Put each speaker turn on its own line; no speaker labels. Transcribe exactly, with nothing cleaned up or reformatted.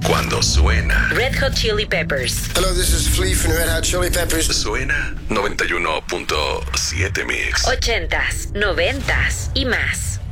Cuando suena
Red Hot Chili Peppers.
Hello, this is Flea from Red Hot Chili Peppers.
Suena noventa y uno punto siete Mix.
Ochentas, noventas y más.